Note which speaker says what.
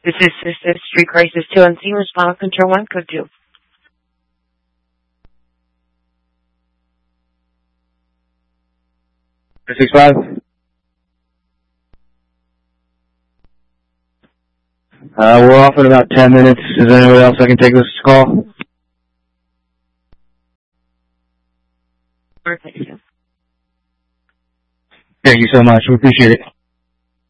Speaker 1: This is Street Crisis 2 on scene. Respond control 1, code 2.
Speaker 2: 65. We're off in about 10 minutes. Is there anyone else I can take this call?
Speaker 1: Perfect.
Speaker 2: Thank you so much. We appreciate it.